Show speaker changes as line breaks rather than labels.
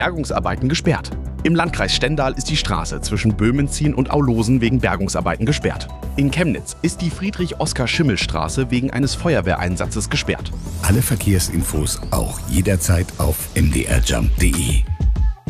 Bergungsarbeiten gesperrt. Im Landkreis Stendal ist die Straße zwischen Böhmenzien und Aulosen wegen Bergungsarbeiten gesperrt. In Chemnitz ist die Friedrich-Oskar-Schimmel-Straße wegen eines Feuerwehreinsatzes gesperrt.
Alle Verkehrsinfos auch jederzeit auf mdrjump.de.